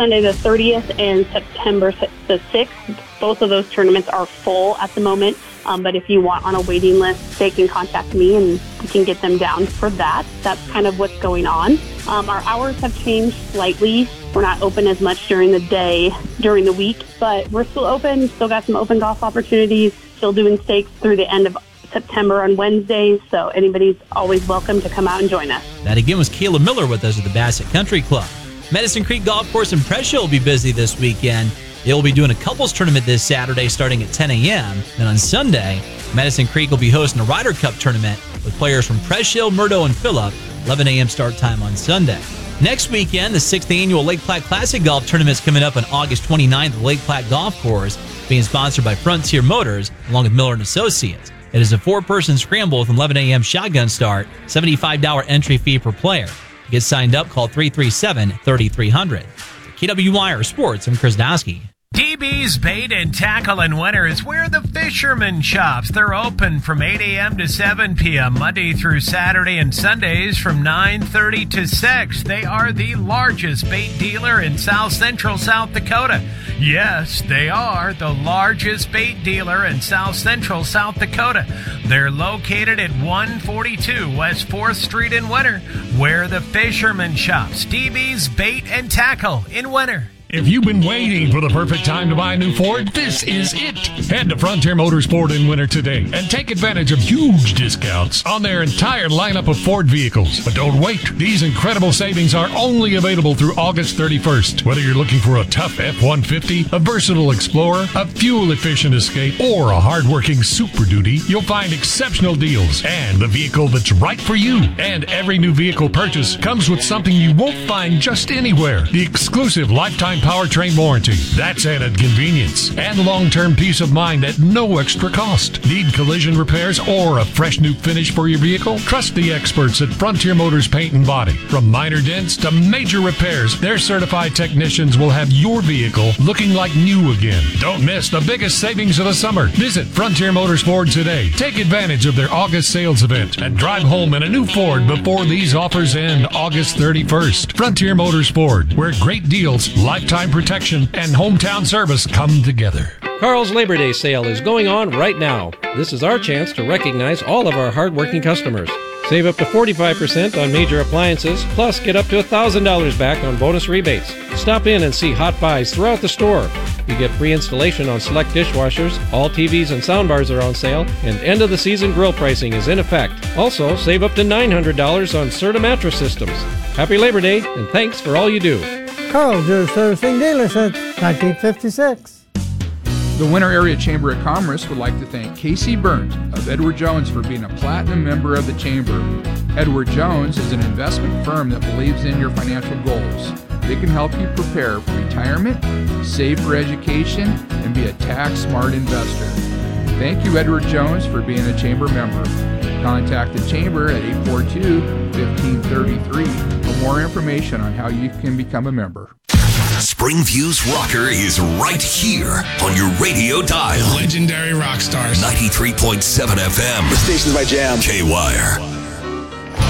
Sunday the 30th and September the 6th. Both of those tournaments are full at the moment. But if you want on a waiting list, they can contact me and we can get them down for that. That's kind of what's going on. Our hours have changed slightly. We're not open as much during the day, during the week, but we're still open. Still got some open golf opportunities. Still doing stakes through the end of September on Wednesdays. So anybody's always welcome to come out and join us. That again was Kayla Miller with us at the Bassett Country Club. Medicine Creek Golf Course in Prescia will be busy this weekend. They will be doing a couples tournament this Saturday starting at 10 a.m. Then on Sunday, Medicine Creek will be hosting a Ryder Cup tournament with players from Prescia, Murdo, and Phillip, 11 a.m. start time on Sunday. Next weekend, the 6th annual Lake Platte Classic Golf Tournament is coming up on August 29th at the Lake Platte Golf Course, being sponsored by Frontier Motors along with Miller & Associates. It is a 4-person scramble with an 11 a.m. shotgun start, $75 entry fee per player. To get signed up, call 337-3300. KWIR Sports, I'm Chris Dosky. DB's Bait and Tackle in Winter is where the fisherman shops. They're open from 8 a.m. to 7 p.m. Monday through Saturday and Sundays from 9:30 to 6. They are the largest bait dealer in South Central South Dakota. Yes, they are the largest bait dealer in South Central South Dakota. They're located at 142 West 4th Street in Winter, where the fisherman shops. DB's Bait and Tackle in Winter. If you've been waiting for the perfect time to buy a new Ford, this is it. Head to Frontier Motorsport in Winter today and take advantage of huge discounts on their entire lineup of Ford vehicles. But don't wait. These incredible savings are only available through August 31st. Whether you're looking for a tough F-150, a versatile Explorer, a fuel-efficient Escape, or a hard-working Super Duty, you'll find exceptional deals and the vehicle that's right for you. And every new vehicle purchase comes with something you won't find just anywhere. The exclusive lifetime powertrain warranty. That's added convenience and long-term peace of mind at no extra cost. Need collision repairs or a fresh new finish for your vehicle? Trust the experts at Frontier Motors Paint and Body. From minor dents to major repairs, their certified technicians will have your vehicle looking like new again. Don't miss the biggest savings of the summer. Visit Frontier Motors Ford today. Take advantage of their August sales event and drive home in a new Ford before these offers end August 31st. Frontier Motors Ford, where great deals, lifetime protection, and hometown service come together. Carl's Labor Day sale is going on right now. This is our chance to recognize all of our hardworking customers. Save up to 45% on major appliances, plus get up to $1,000 back on bonus rebates. Stop in and see hot buys throughout the store. You get free installation on select dishwashers, all TVs and soundbars are on sale, and end-of-the-season grill pricing is in effect. Also, save up to $900 on Serta mattress systems. Happy Labor Day, and thanks for all you do. Carl's, your servicing dealer since 1956. The Winter Area Chamber of Commerce would like to thank Casey Burnt of Edward Jones for being a platinum member of the Chamber. Edward Jones is an investment firm that believes in your financial goals. They can help you prepare for retirement, save for education, and be a tax-smart investor. Thank you, Edward Jones, for being a Chamber member. Contact the Chamber at 842-1533 for more information on how you can become a member. Springview's Rocker is right here on your radio dial. Legendary rock stars. 93.7 FM. The station's my jam. KWIR.